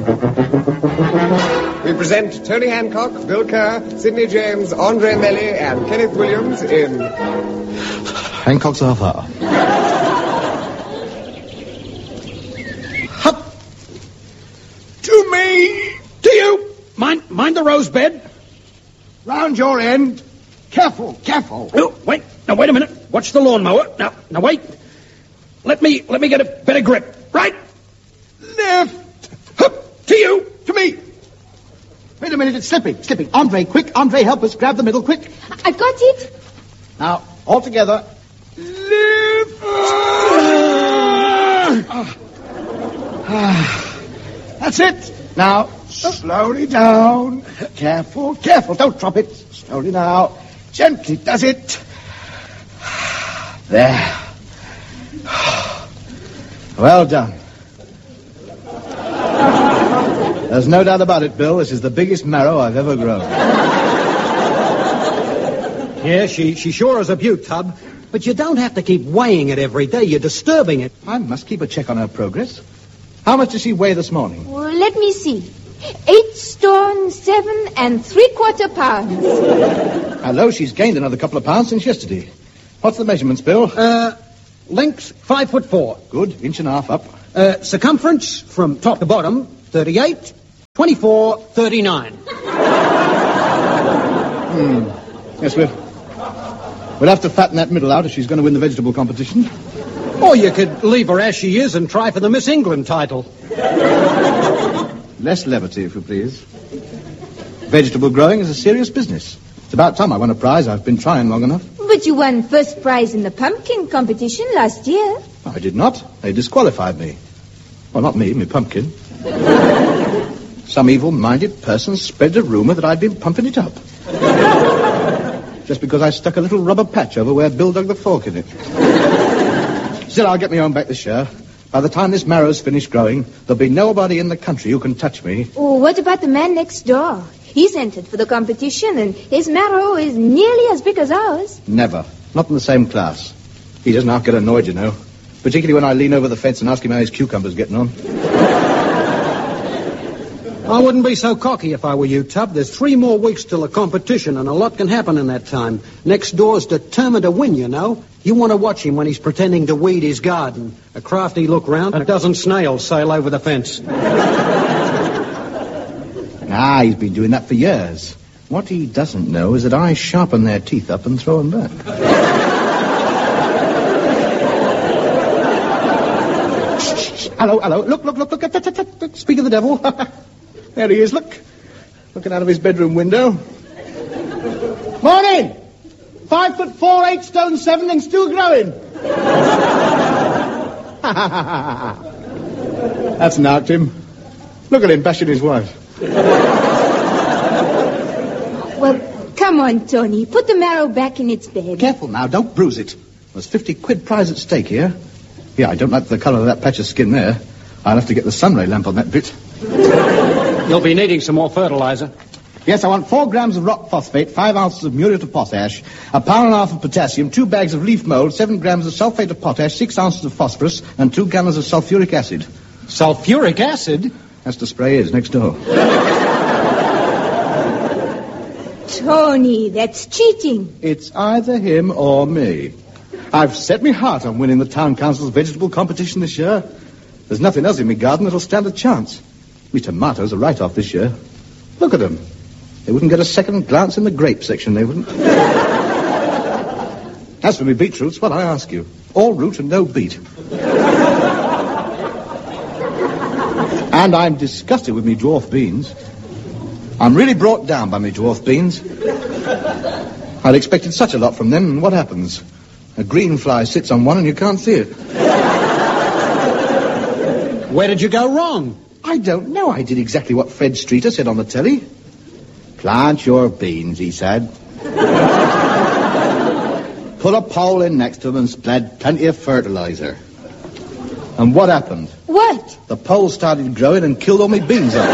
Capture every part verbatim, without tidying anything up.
We present Tony Hancock, Bill Kerr, Sidney James, Andre Melly, and Kenneth Williams in... Hancock's half hour. Hup! To me! To you! Mind, mind the rose bed. Round your end. Careful, careful. Oh, wait. Now, wait a minute. Watch the lawnmower. Now, now, wait. Let me, let me get a better grip. Right. Left. Hup. To you. To me. Wait a minute, it's slipping, slipping. Andre, quick. Andre, help us. Grab the middle, quick. I've got it. Now, all together. Lift. Ah. Ah. That's it. Now, slowly down. Careful, careful. Don't drop it. Slowly now. Gently does it. There. Well done. There's no doubt about it, Bill. This is the biggest marrow I've ever grown. Yeah, she, she sure is a beaut, Tub. But you don't have to keep weighing it every day. You're disturbing it. I must keep a check on her progress. How much did she weigh this morning? Well, let me see. Eight stone, seven and three-quarter pounds. Hello, she's gained another couple of pounds since yesterday. What's the measurements, Bill? Uh, length, five foot four. Good, inch and a half up. Uh, circumference, from top to bottom, thirty-eight, twenty-four, thirty-nine. Hmm. Yes, we'll... We'll have to fatten that middle out if she's going to win the vegetable competition. Or you could leave her as she is and try for the Miss England title. Less levity, if you please. Vegetable growing is a serious business. It's about time I won a prize. I've been trying long enough. But you won first prize in the pumpkin competition last year. I did not. They disqualified me. Well, not me, me pumpkin. Some evil-minded person spread a rumor that I'd been pumping it up. Just because I stuck a little rubber patch over where Bill dug the fork in it. Still, I'll get me on back this year. By the time this marrow's finished growing, there'll be nobody in the country who can touch me. Oh, what about the man next door? He's entered for the competition, and his marrow is nearly as big as ours. Never. Not in the same class. He doesn't half get annoyed, you know. Particularly when I lean over the fence and ask him how his cucumber's getting on. I wouldn't be so cocky if I were you, Tub. There's three more weeks till the competition, and a lot can happen in that time. Next door's determined to win, you know. You want to watch him when he's pretending to weed his garden. A crafty look round, and a dozen snails sail over the fence. Ah, he's been doing that for years. What he doesn't know is that I sharpen their teeth up and throw them back. Hello, hello. Look, look, look, look. look, look, look. Speak of the devil. There he is, look. Looking out of his bedroom window. Morning! Five foot four, eight stone seven, and still growing. That's knocked him. Look at him bashing his wife. Well, come on, Tony. Put the marrow back in its bed. Careful now, don't bruise it. There's fifty quid prize at stake here. Yeah, I don't like the colour of that patch of skin there. I'll have to get the sunray lamp on that bit. You'll be needing some more fertilizer. Yes, I want four grams of rock phosphate, five ounces of muriate of potash, a pound and a half of potassium, two bags of leaf mold, seven grams of sulfate of potash, six ounces of phosphorus, and two gallons of sulfuric acid. Sulfuric acid? That's the spray is next door. Tony, that's cheating. It's either him or me. I've set me heart on winning the town council's vegetable competition this year. There's nothing else in me garden that'll stand a chance. Me tomatoes are right off this year. Look at them. They wouldn't get a second glance in the grape section, they wouldn't. As for me beetroots, well, I ask you. All root and no beet. And I'm disgusted with me dwarf beans. I'm really brought down by me dwarf beans. I'd expected such a lot from them, and what happens? A green fly sits on one and you can't see it. Where did you go wrong? I don't know. I did exactly what Fred Streeter said on the telly. Plant your beans, he said. Put a pole in next to them and spread plenty of fertilizer. And what happened? What? The pole started growing and killed all my beans up.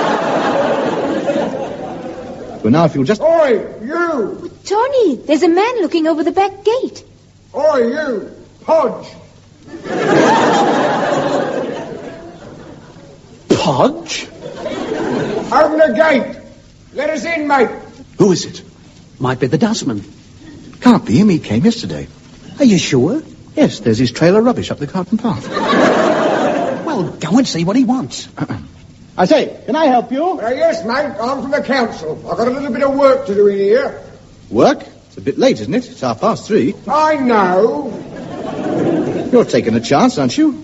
Well, now if you'll just... Oi, you! Tony, there's a man looking over the back gate. Oi, you! Podge! Podge? Open the gate. Let us in, mate. Who is it? Might be the dustman. Can't be him. He came yesterday. Are you sure? Yes, there's his trail of rubbish up the garden path. Well, go and see what he wants. Uh-uh. I say, can I help you? Uh, yes, mate. I'm from the council. I've got a little bit of work to do in here. Work? It's a bit late, isn't it? It's half past three. I know. You're taking a chance, aren't you?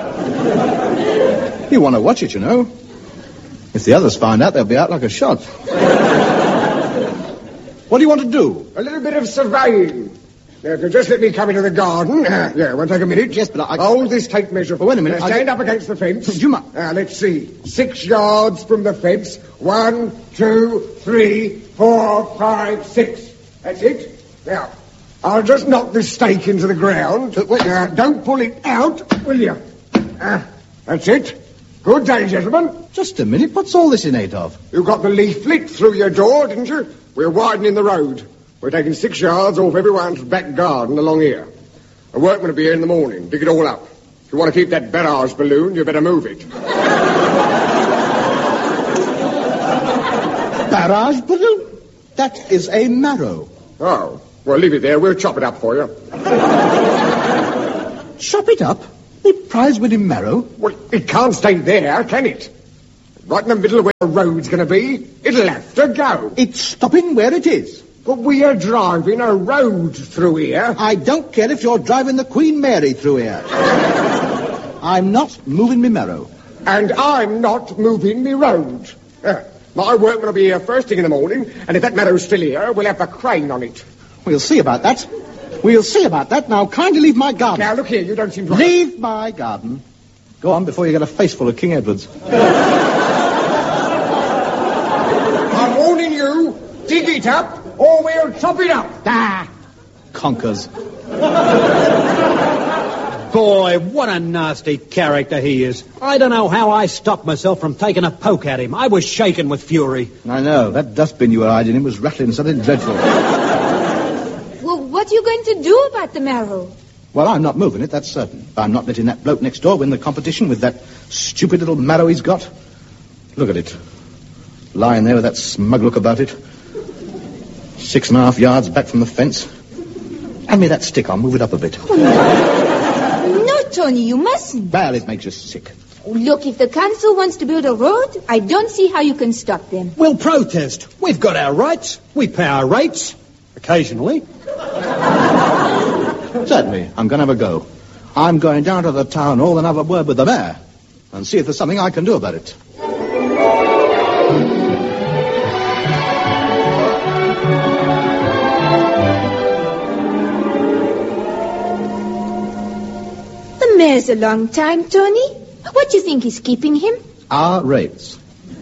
You want to watch it, you know. If the others find out, they'll be out like a shot. What do you want to do? A little bit of surveying. Now, if you just let me come into the garden. Uh, yeah, it won't take a minute. Yes, but I... Hold this tape measure. But wait a minute. Now, stand I... up against the fence. Do you mind? Now, let's see. Six yards from the fence. One, two, three, four, five, six. That's it. Now, I'll just knock this stake into the ground. But wait. Uh, don't pull it out, will you? Uh, that's it. Good day, gentlemen. Just a minute. What's all this in aid of? You got the leaflet through your door, didn't you? We're widening the road. We're taking six yards off everyone's back garden along here. A workman will be here in the morning. Dig it all up. If you want to keep that barrage balloon, you better move it. Barrage balloon? That is a marrow. Oh, well, leave it there. We'll chop it up for you. Chop it up? The prize-winning marrow? Well, it can't stay there, can it? Right in the middle of where the road's going to be, it'll have to go. It's stopping where it is. But we are driving a road through here. I don't care if you're driving the Queen Mary through here. I'm not moving me marrow. And I'm not moving me road. Uh, my workman will be here first thing in the morning, and if that meadow's still here, we'll have a crane on it. We'll see about that. We'll see about that. Now, kindly leave my garden. Now, look here, you don't seem to... Leave my garden. Go on before you get a face full of King Edwards. I'm warning you, dig it up, or we'll chop it up. Ah, conkers. Boy, what a nasty character he is. I don't know how I stopped myself from taking a poke at him. I was shaking with fury. I know. That dustbin you were hiding in was rattling something dreadful. Well, what are you going to do about the marrow? Well, I'm not moving it, that's certain. I'm not letting that bloke next door win the competition with that stupid little marrow he's got. Look at it. Lying there with that smug look about it. Six and a half yards back from the fence. Hand me that stick, I'll move it up a bit. Oh, no. No, Tony, you mustn't. Well, it makes you sick. Oh, look, if the council wants to build a road, I don't see how you can stop them. We'll protest. We've got our rights. We pay our rates. Occasionally. Certainly, I'm going to have a go. I'm going down to the town hall and have a word with the mayor and see if there's something I can do about it. The mayor's a long time, Tony. What do you think is keeping him? Our rates.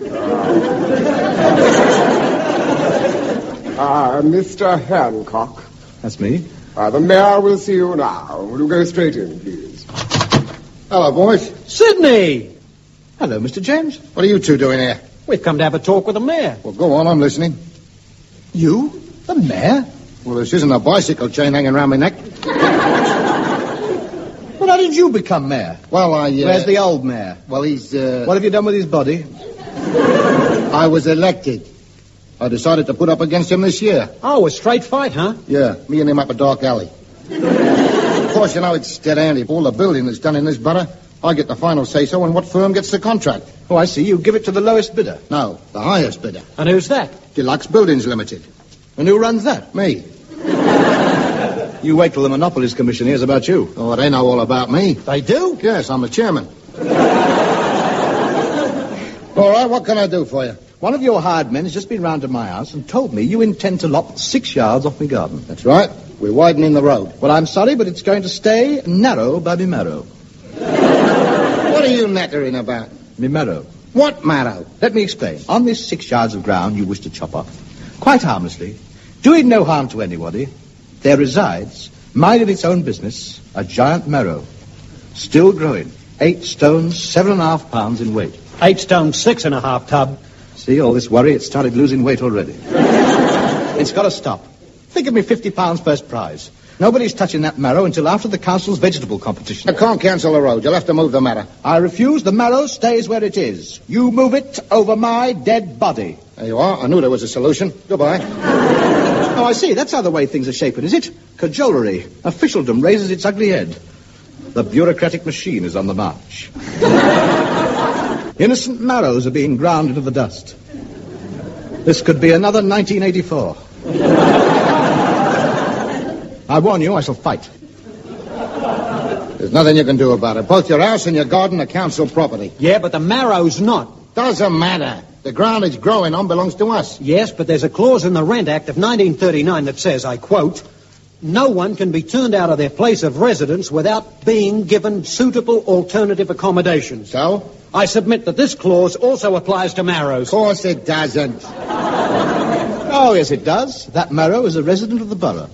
Ah, Mister Hancock. That's me. Ah, the mayor will see you now. Will you go straight in, please? Hello, boys. Sydney! Hello, Mister James. What are you two doing here? We've come to have a talk with the mayor. Well, go on, I'm listening. You? The mayor? Well, this isn't a bicycle chain hanging around my neck. Well, how did you become mayor? Well, I... Uh, Where's the old mayor? Well, he's... Uh, What have you done with his body? I was elected. I decided to put up against him this year. Oh, a straight fight, huh? Yeah, me and him up a dark alley. Of course, you know, it's dead end. If all the building is done in this borough, I get the final say-so on what firm gets the contract. Oh, I see. You give it to the lowest bidder. No, the highest bidder. And who's that? Deluxe Buildings Limited. And who runs that? Me. You wait till the Monopolies Commission hears about you. Oh, they know all about me. They do? Yes, I'm the chairman. All right, what can I do for you? One of your hired men has just been round to my house and told me you intend to lop six yards off my garden. That's right. We're widening the road. Well, I'm sorry, but it's going to stay narrow by me marrow. What are you nattering about? Me marrow. What marrow? Let me explain. On this six yards of ground you wish to chop off, quite harmlessly, doing no harm to anybody, there resides, minding its own business, a giant marrow. Still growing. Eight stones, seven and a half pounds in weight. Eight stone, six and a half tub. See, all this worry, it started losing weight already. It's got to stop. Think of me fifty pounds first prize. Nobody's touching that marrow until after the council's vegetable competition. I can't cancel the road. You'll have to move the matter. I refuse. The marrow stays where it is. You move it over my dead body. There you are. I knew there was a solution. Goodbye. Oh, I see. That's how the way things are shapen, is it? Cajolery. Officialdom raises its ugly head. The bureaucratic machine is on the march. Innocent marrows are being ground into the dust. This could be another nineteen eighty-four. I warn you, I shall fight. There's nothing you can do about it. Both your house and your garden are council property. Yeah, but the marrow's not. Doesn't matter. The ground it's growing on belongs to us. Yes, but there's a clause in the Rent Act of nineteen thirty-nine that says, I quote, no one can be turned out of their place of residence without being given suitable alternative accommodations. So? I submit that this clause also applies to marrows. Of course it doesn't. Oh, yes, it does. That marrow is a resident of the borough.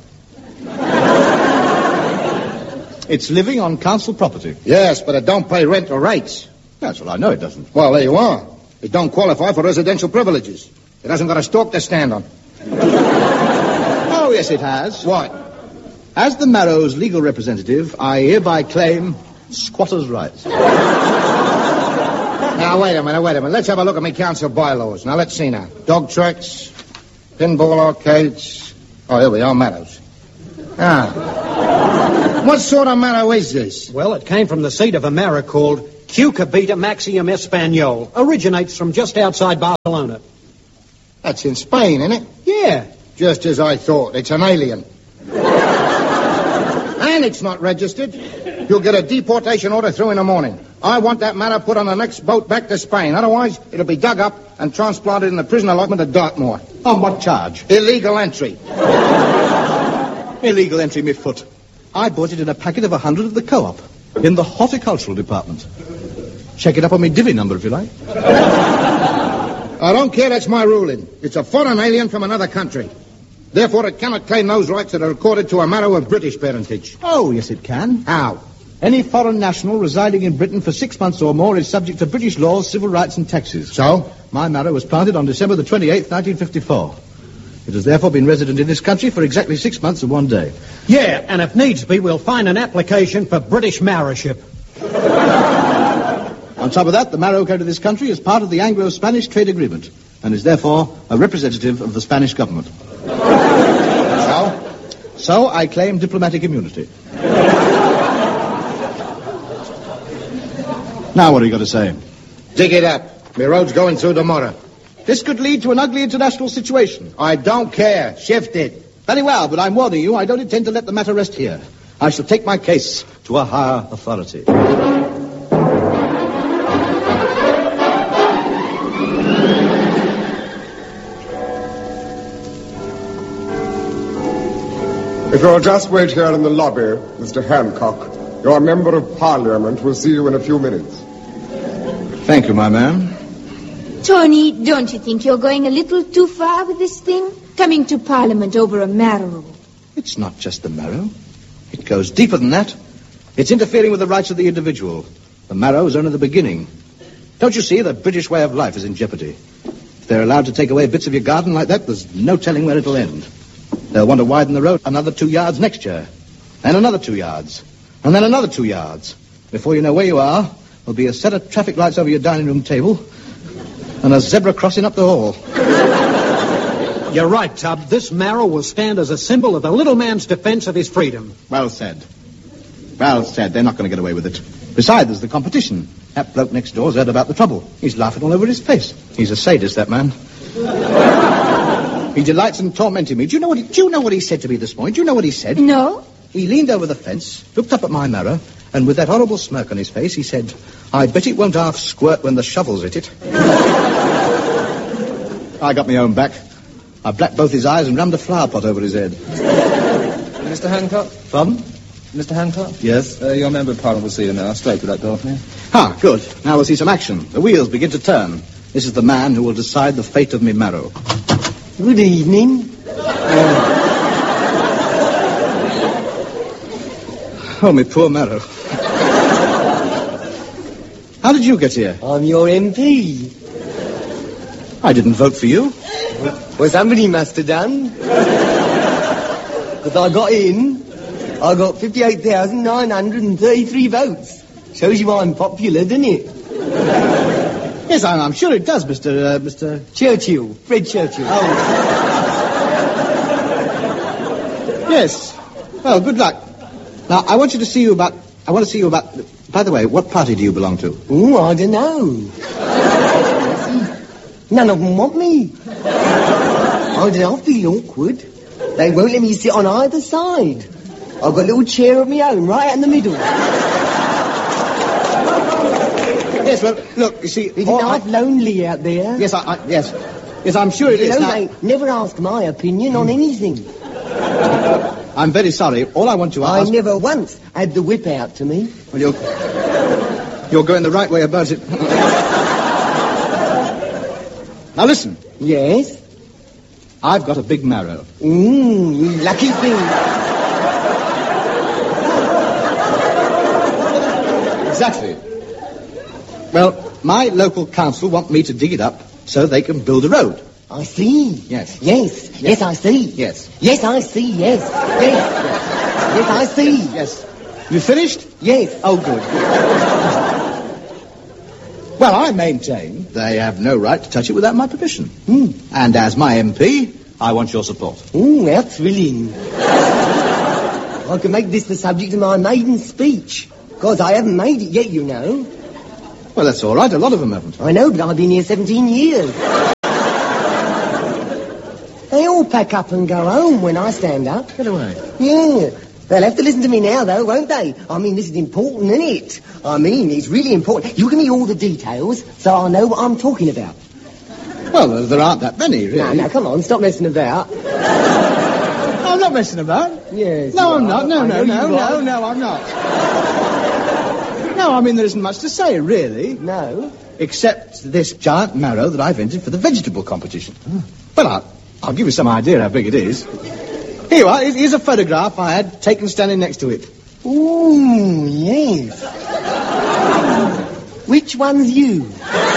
It's living on council property. Yes, but it don't pay rent or rates. That's well, I know it doesn't. Well, there you are. It don't qualify for residential privileges. It hasn't got a stalk to stand on. Oh, yes, it has. What? As the marrow's legal representative, I hereby claim squatters' rights. Now, wait a minute, wait a minute. Let's have a look at my council bylaws. Now, let's see now. Dog tracks, pinball arcades. Oh, here we are, marrows. Ah. What sort of marrow is this? Well, it came from the seat of a marrow called Cucurbita Maxium Espanol. Originates from just outside Barcelona. That's in Spain, isn't it? Yeah. Just as I thought. It's an alien. And it's not registered. You'll get a deportation order through in the morning. I want that matter put on the next boat back to Spain. Otherwise, it'll be dug up and transplanted in the prison allotment at Dartmoor. On what charge? Illegal entry. Illegal entry, me foot. I bought it in a packet of a hundred at the co-op. In the horticultural department. Check it up on me divvy number, if you like. I don't care, that's my ruling. It's a foreign alien from another country. Therefore, it cannot claim those rights that are accorded to a marrow of British parentage. Oh, yes, it can. How? Any foreign national residing in Britain for six months or more is subject to British laws, civil rights, and taxes. So? My marrow was planted on December the twenty-eighth, nineteen fifty-four. It has therefore been resident in this country for exactly six months and one day. Yeah, and if needs be, we'll find an application for British marrowship. On top of that, the marrow came to this country as part of the Anglo-Spanish trade agreement and is therefore a representative of the Spanish government. So? So I claim diplomatic immunity. Now what are you going to say? Dig it up. My road's going through tomorrow. This could lead to an ugly international situation. I don't care. Shift it. Very well, but I'm warning you, I don't intend to let the matter rest here. I shall take my case to a higher authority. If you'll just wait here in the lobby, Mister Hancock, your member of Parliament will see you in a few minutes. Thank you, my man. Tony, don't you think you're going a little too far with this thing? Coming to Parliament over a marrow. It's not just the marrow. It goes deeper than that. It's interfering with the rights of the individual. The marrow is only the beginning. Don't you see, the British way of life is in jeopardy. If they're allowed to take away bits of your garden like that, there's no telling where it'll end. They'll want to widen the road another two yards next year. And another two yards. And then another two yards. Before you know where you are, there'll be a set of traffic lights over your dining room table and a zebra crossing up the hall. You're right, Tub. This marrow will stand as a symbol of the little man's defense of his freedom. Well said. Well said. They're not going to get away with it. Besides, there's the competition. That bloke next door's heard about the trouble. He's laughing all over his face. He's a sadist, that man. He delights in tormenting me. Do you know what he, do you know what he said to me this morning? Do you know what he said? No. He leaned over the fence, looked up at my marrow, and with that horrible smirk on his face, he said, I bet it won't half squirt when the shovel's hit it. I got my own back. I blacked both his eyes and rammed a flower pot over his head. Mister Hancock? Pardon? Mister Hancock? Yes? Uh, your member of Parliament will see you now. Straight to that door, please. Ah, good. Now we'll see some action. The wheels begin to turn. This is the man who will decide the fate of me marrow. Good evening. Uh... Oh, me poor marrow. How did you get here? I'm your M P. I didn't vote for you. Well, somebody must have done. Because I got in. I got fifty-eight thousand nine hundred thirty-three votes. Shows you I'm popular, doesn't it? Yes, I'm, I'm sure it does, Mister Uh, Mister Churchill. Fred Churchill. Oh. Yes. Well, good luck. Now, I want you to see you about... I want to see you about... By the way, what party do you belong to? Oh, I don't know. None of them want me. I don't know, I feel awkward. They won't let me sit on either side. I've got a little chair of my own right in the middle. Yes, well, look, you see... Isn't it I... lonely out there? Yes, I, I... Yes. Yes, I'm sure it you is. know, Now... they never ask my opinion on anything. I'm very sorry. All I want to ask... I never once had the whip out to me. Well, you're... You're going the right way about it. Now, listen. Yes? I've got a big marrow. Mmm, you lucky thing. Exactly. Well, my local council want me to dig it up so they can build a road. I see. Yes. Yes. Yes, yes I see. Yes. Yes, I see. Yes. Yes. Yes, yes I see. Yes. You finished? Yes. Oh, good. Well, I maintain they have no right to touch it without my permission. Mm. And as my M P, I want your support. Ooh, how thrilling. I can make this the subject of my maiden speech. Because I haven't made it yet, you know. Well, that's all right. A lot of them haven't. I know, but I've been here seventeen years. They all pack up and go home when I stand up. Get away. Yeah. They'll have to listen to me now, though, won't they? I mean, this is important, isn't it? I mean, it's really important. You give me all the details so I'll know what I'm talking about. Well, there aren't that many, really. No, no, come on, stop messing about. I'm not messing about. Yes. No, I'm not. No, I no, no, no, no, no, I'm not. No, I mean, there isn't much to say, really. No. Except this giant marrow that I've entered for the vegetable competition. Oh. Well, I'll, I'll give you some idea how big it is. Here you are. Here's a photograph I had taken standing next to it. Ooh, yes. Which one's you?